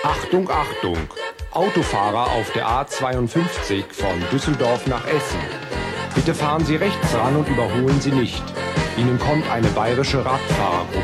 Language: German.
Achtung, Achtung! Autofahrer auf der A52 von Düsseldorf nach Essen. Bitte fahren Sie rechts ran und überholen Sie nicht. Ihnen kommt eine bayerische Radfahrergruppe